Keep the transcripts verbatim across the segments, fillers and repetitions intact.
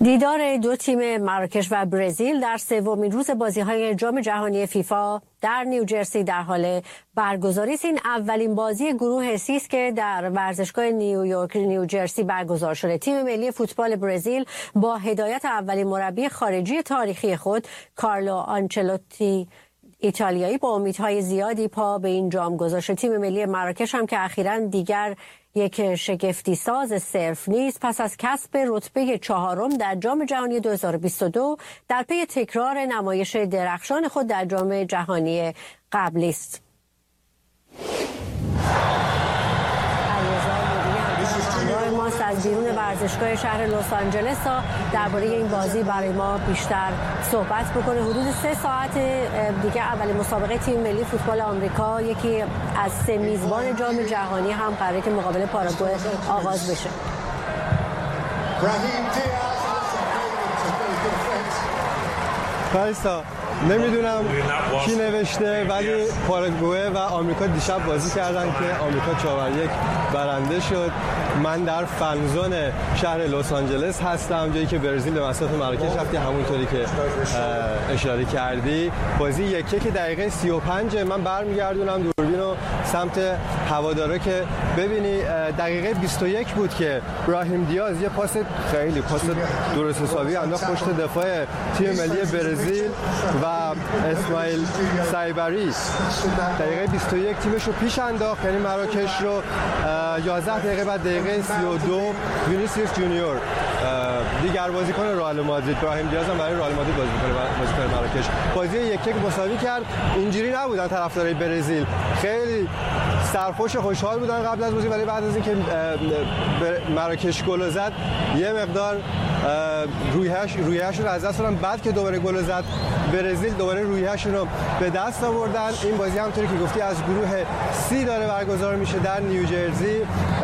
دیدار دو تیم مراکش و برزیل در سومین روز بازی‌های جام جهانی فیفا در نیوجرسی در حال برگزاری است. این اولین بازی گروه سی است که در ورزشگاه نیویورک نیوجرسی برگزار شده. تیم ملی فوتبال برزیل با هدایت اولین مربی خارجی تاریخی خود کارلو آنچلوتی ایتالیایی با امیدهای زیادی پا به این جام گذاشت. تیم ملی مراکش هم که اخیراً دیگر یک شگفتی ساز صرف نیست، پس از کسب رتبه چهارم در جام جهانی دو هزار و بیست و دو در پی تکرار نمایش درخشان خود در جام جهانی قبلی است. از بیرون ورزشگاه شهر لس آنجلس تا درباره این بازی برای ما بیشتر صحبت بکنه. حدود سه ساعت دیگه اولین مسابقه تیم ملی فوتبال آمریکا، یکی از سه میزبان جام جهانی، هم قراره که مقابل پاراگوئه آغاز بشه. پاریسا نمیدونم کی نوشته، ولی پاراگوئه و آمریکا دیشب بازی کردن که آمریکا چهار یک برنده شد. من در فنزون شهر لس آنجلس هستم، جایی که برزیل به مسافت مراکش رفتی، همونطوری که اشاره کردی. بازی یک یک دقیقه سی و پنج. من برمیگردونم دوربین رو سمت هوادارا که ببینی دقیقه بیست و یک بود که ابراهیم دیاز یه پاس خیلی پاس درست حسابی انداخت پشت دفاع تیم ملی برزیل و اسماعیل سایبری دقیقه بیست و یک تیمش رو پیش انداخت، یعنی مراکش رو. یازده دقیقه بعد دقیقه سی و دو وینیسیوس جونیور دیگر بازیکن رئال مادرید، ابراهیم دیاز هم برای رئال مادرید بازی می‌کنه، بازیکن مراکش، بازی یک یک مساوی کرد. اینجوری نبودن طرفدارای برزیل، خیلی سرخوش خوشحال بودن قبل از بازی، ولی بعد از اینکه مراکش گل زد یه مقدار رویهش رویهشون از دست دادن. بعد که دوباره گل زد برزیل، دوباره رویهشون رو به دست آوردن. این بازی همونطوری که گفتی از گروه سی داره برگزار میشه در نیوجرسی،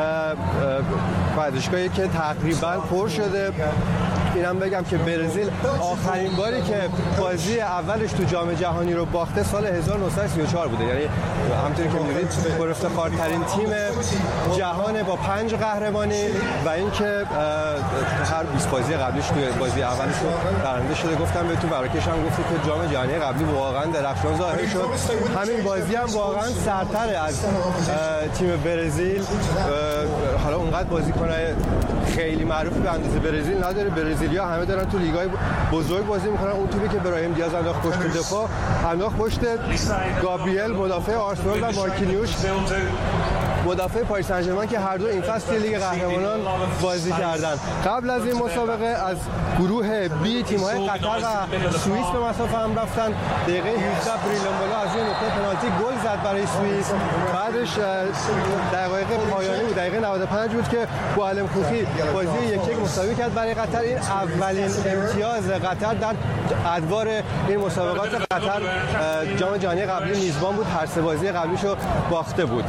ورزشگاهی که تقریبا پر شده. اینم بگم که برزیل آخرین باری که بازی اولش تو جام جهانی رو باخته سال هزار و نهصد و سی و چهار بوده، یعنی همونطوری که می‌دونید پرافتخارترین تیم جهان با پنج قهرمانی و اینکه هر بیست بازی قبلیش توی بازی اولش رو برنده شده. گفتم بهتون مراکش هم گفتی که جام جهانی قبلی واقعا درخشان ظاهر شد، همین بازی هم واقعا سرتر از تیم برزیل. حالا اونقدر بازیکن‌های خیلی معروفی به اندازه برزیل نداره، برزیلیا همه دارن تو لیگ‌های بزرگ بازی می‌کنن. اون توپی که ابراهیم دیاز انداخت پشت دفاع، انداخت پشت گابریل مدافع آرسنال و مارکینیوش مدافع پاریس سن ژرمن که هر دو این فصل لیگ قهرمانان بازی کردن. قبل از این مسابقه از گروه بی تیم‌های قطر و سوئیس به مسافت هم رفتن. دقیقه هفده بریلانبالا از اون نقطه پنالتی گل زد برای سوئیس. بعدش دقایق پایانی بود، دقیقه نود و پنج بود که بوالم خوخی بازی یک یک مساوی کرد برای قطر. این اولین امتیاز قطر در ادوار این مسابقات. قطر جام جهانی قبلی میزبان بود، هر سه بازی قبلیشو باخته بود.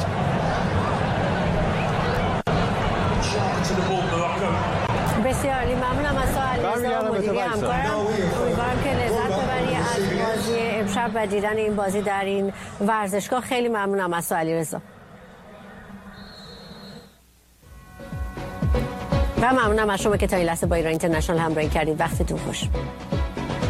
بسیار عالی، ممنونم از تو علیرضا مدیری همکارم. امیدوارم که لذت ببری از بازی امشب و دیدن این بازی در این ورزشگاه. خیلی ممنونم از تو علیرضا و ممنونم از شما که تا این لحظه با ایران اینترنشنال همراهی کردید. وقتتون خوش.